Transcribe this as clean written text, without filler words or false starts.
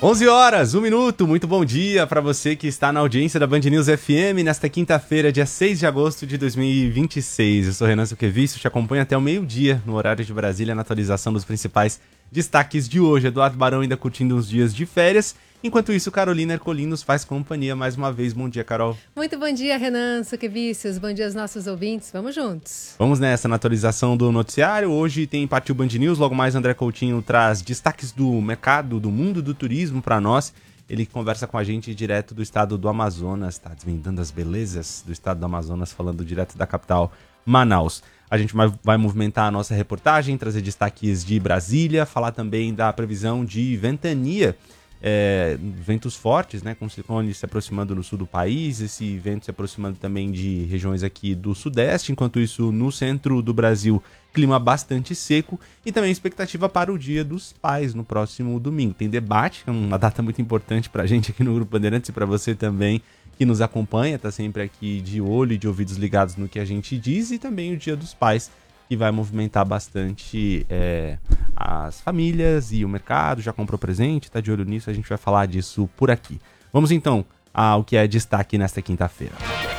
11 horas, 1 minuto, muito bom dia para você que está na audiência da Band News FM nesta quinta-feira, dia 6 de agosto de 2026. Eu sou Renan Suquevicius, te acompanho até o meio-dia no horário de Brasília na atualização dos principais destaques de hoje. Eduardo Barão ainda curtindo uns dias de férias. Enquanto isso, Carolina Ercolim nos faz companhia mais uma vez. Bom dia, Carol. Muito bom dia, Renan Suquevicius. Bom dia aos nossos ouvintes. Vamos juntos. Vamos nessa, na atualização do noticiário. Hoje tem Partiu Band News. Logo mais, André Coutinho traz destaques do mercado, do mundo do turismo para nós. Ele conversa com a gente direto do estado do Amazonas. Está desvendando as belezas do estado do Amazonas, falando direto da capital, Manaus. A gente vai movimentar a nossa reportagem, trazer destaques de Brasília, falar também da previsão de ventania. Ventos fortes, né, com ciclone se aproximando no sul do país, esse vento se aproximando também de regiões aqui do sudeste, enquanto isso no centro do Brasil, clima bastante seco e também expectativa para o Dia dos Pais no próximo domingo. Tem debate, é uma data muito importante pra gente aqui no Grupo Bandeirantes e pra você também que nos acompanha, tá sempre aqui de olho e de ouvidos ligados no que a gente diz, e também o Dia dos Pais, que vai movimentar bastante as famílias e o mercado. Já comprou presente, tá de olho nisso, a gente vai falar disso por aqui. Vamos então ao que é destaque nesta quinta-feira.